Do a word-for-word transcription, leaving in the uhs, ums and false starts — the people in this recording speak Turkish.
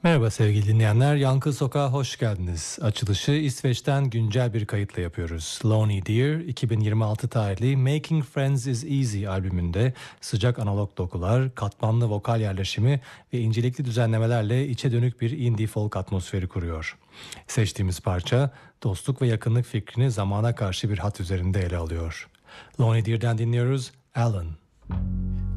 Merhaba sevgili dinleyenler, Yankı Sokak'a hoş geldiniz. Açılışı İsveç'ten güncel bir kayıtla yapıyoruz. Lonely Deer, iki bin yirmi altı tarihli Making Friends is Easy albümünde sıcak analog dokular, katmanlı vokal yerleşimi ve incelikli düzenlemelerle içe dönük bir indie folk atmosferi kuruyor. Seçtiğimiz parça, dostluk ve yakınlık fikrini zamana karşı bir hat üzerinde ele alıyor. Lonely Deer'den dinliyoruz, Alan.